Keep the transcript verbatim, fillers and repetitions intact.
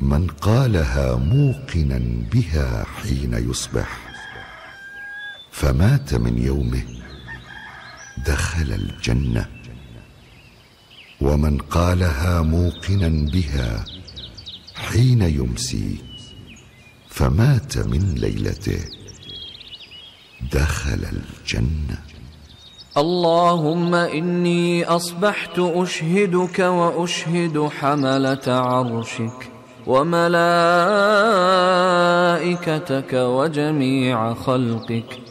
من قالها موقنا بها حين يصبح فمات من يومه دخل الجنة، ومن قالها موقنا بها حين يمسي فمات من ليلته دخل الجنة. اللهم إني أصبحت أشهدك وأشهد حملة عرشك وملائكتك وجميع خلقك